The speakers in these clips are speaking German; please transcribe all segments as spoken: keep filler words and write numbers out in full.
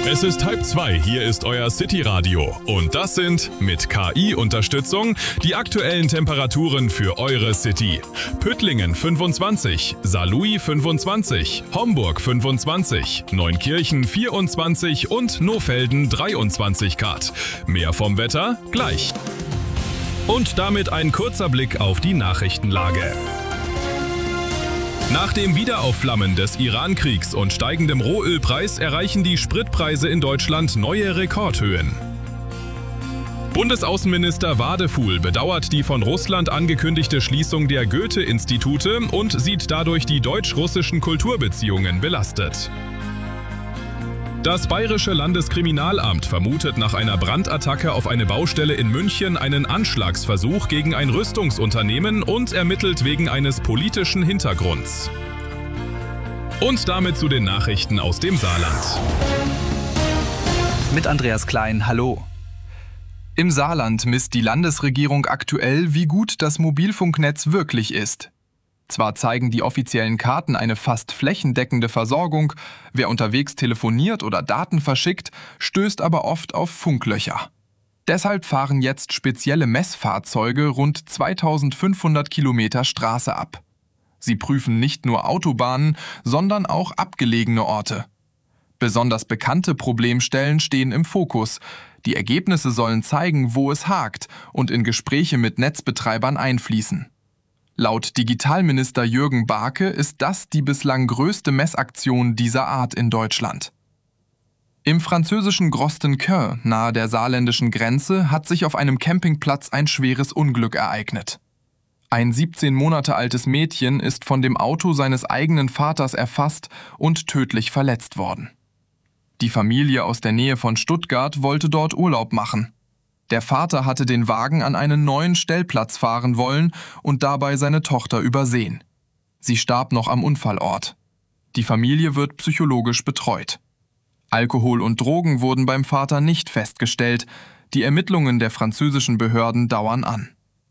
Es ist halb zwei, hier ist euer City-Radio und das sind mit K I-Unterstützung die aktuellen Temperaturen für eure City. Püttlingen fünfundzwanzig, Saarlouis fünfundzwanzig, Homburg fünfundzwanzig, Neunkirchen vierundzwanzig und Nohfelden dreiundzwanzig Grad. Mehr vom Wetter gleich. Und damit ein kurzer Blick auf die Nachrichtenlage. Nach dem Wiederaufflammen des Iran-Kriegs und steigendem Rohölpreis erreichen die Spritpreise in Deutschland neue Rekordhöhen. Bundesaußenminister Wadefuhl bedauert die von Russland angekündigte Schließung der Goethe-Institute und sieht dadurch die deutsch-russischen Kulturbeziehungen belastet. Das Bayerische Landeskriminalamt vermutet nach einer Brandattacke auf eine Baustelle in München einen Anschlagsversuch gegen ein Rüstungsunternehmen und ermittelt wegen eines politischen Hintergrunds. Und damit zu den Nachrichten aus dem Saarland. Mit Andreas Klein, hallo. Im Saarland misst die Landesregierung aktuell, wie gut das Mobilfunknetz wirklich ist. Zwar zeigen die offiziellen Karten eine fast flächendeckende Versorgung, wer unterwegs telefoniert oder Daten verschickt, stößt aber oft auf Funklöcher. Deshalb fahren jetzt spezielle Messfahrzeuge rund zweitausendfünfhundert Kilometer Straße ab. Sie prüfen nicht nur Autobahnen, sondern auch abgelegene Orte. Besonders bekannte Problemstellen stehen im Fokus. Die Ergebnisse sollen zeigen, wo es hakt und in Gespräche mit Netzbetreibern einfließen. Laut Digitalminister Jürgen Barke ist das die bislang größte Messaktion dieser Art in Deutschland. Im französischen Grostenquin, nahe der saarländischen Grenze, hat sich auf einem Campingplatz ein schweres Unglück ereignet. Ein siebzehn Monate altes Mädchen ist von dem Auto seines eigenen Vaters erfasst und tödlich verletzt worden. Die Familie aus der Nähe von Stuttgart wollte dort Urlaub machen. Der Vater hatte den Wagen an einen neuen Stellplatz fahren wollen und dabei seine Tochter übersehen. Sie starb noch am Unfallort. Die Familie wird psychologisch betreut. Alkohol und Drogen wurden beim Vater nicht festgestellt. Die Ermittlungen der französischen Behörden dauern an.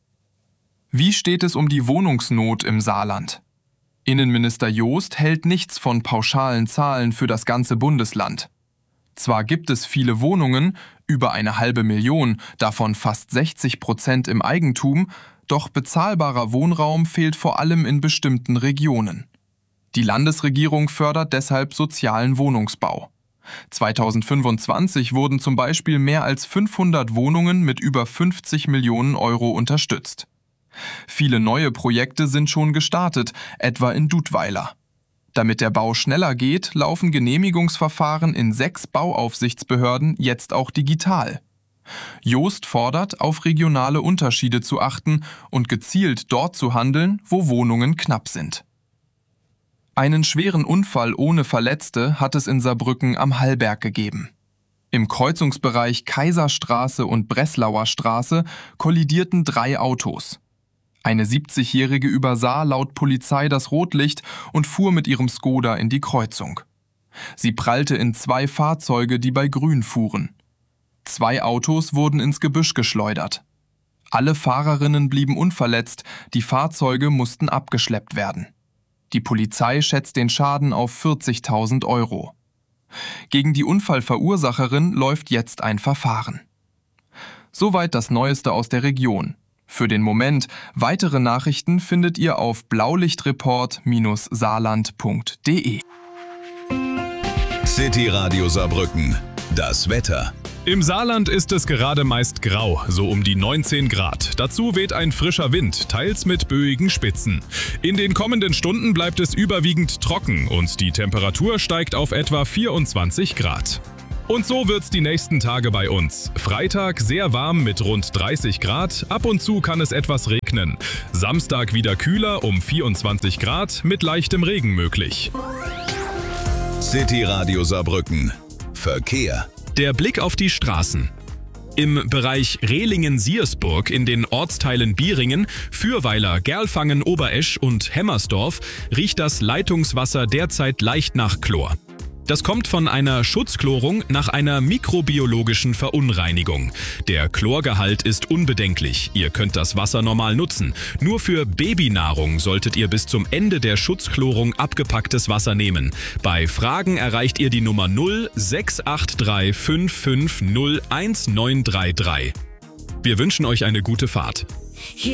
Wie steht es um die Wohnungsnot im Saarland? Innenminister Joost hält nichts von pauschalen Zahlen für das ganze Bundesland. Zwar gibt es viele Wohnungen, über eine halbe Million, davon fast sechzig Prozent im Eigentum, doch bezahlbarer Wohnraum fehlt vor allem in bestimmten Regionen. Die Landesregierung fördert deshalb sozialen Wohnungsbau. zweitausendfünfundzwanzig wurden zum Beispiel mehr als fünfhundert Wohnungen mit über fünfzig Millionen Euro unterstützt. Viele neue Projekte sind schon gestartet, etwa in Dudweiler. Damit der Bau schneller geht, laufen Genehmigungsverfahren in sechs Bauaufsichtsbehörden jetzt auch digital. Joost fordert, auf regionale Unterschiede zu achten und gezielt dort zu handeln, wo Wohnungen knapp sind. Einen schweren Unfall ohne Verletzte hat es in Saarbrücken am Hallberg gegeben. Im Kreuzungsbereich Kaiserstraße und Breslauer Straße kollidierten drei Autos. Eine siebzigjährige übersah laut Polizei das Rotlicht und fuhr mit ihrem Skoda in die Kreuzung. Sie prallte in zwei Fahrzeuge, die bei Grün fuhren. Zwei Autos wurden ins Gebüsch geschleudert. Alle Fahrerinnen blieben unverletzt, die Fahrzeuge mussten abgeschleppt werden. Die Polizei schätzt den Schaden auf vierzigtausend Euro. Gegen die Unfallverursacherin läuft jetzt ein Verfahren. Soweit das Neueste aus der Region. Für den Moment, weitere Nachrichten findet ihr auf blaulichtreport Bindestrich saarland Punkt de. City Radio Saarbrücken. Das Wetter. Im Saarland ist es gerade meist grau, so um die neunzehn Grad. Dazu weht ein frischer Wind, teils mit böigen Spitzen. In den kommenden Stunden bleibt es überwiegend trocken und die Temperatur steigt auf etwa vierundzwanzig Grad. Und so wird's die nächsten Tage bei uns. Freitag sehr warm mit rund dreißig Grad, ab und zu kann es etwas regnen. Samstag wieder kühler um vierundzwanzig Grad mit leichtem Regen möglich. City Radio Saarbrücken. Verkehr. Der Blick auf die Straßen. Im Bereich Rehlingen-Siersburg in den Ortsteilen Bieringen, Fürweiler, Gerlfangen, Oberesch und Hemmersdorf riecht das Leitungswasser derzeit leicht nach Chlor. Das kommt von einer Schutzchlorung nach einer mikrobiologischen Verunreinigung. Der Chlorgehalt ist unbedenklich. Ihr könnt das Wasser normal nutzen. Nur für Babynahrung solltet ihr bis zum Ende der Schutzchlorung abgepacktes Wasser nehmen. Bei Fragen erreicht ihr die Nummer null sechs acht drei fünf fünf null eins neun drei drei. Wir wünschen euch eine gute Fahrt.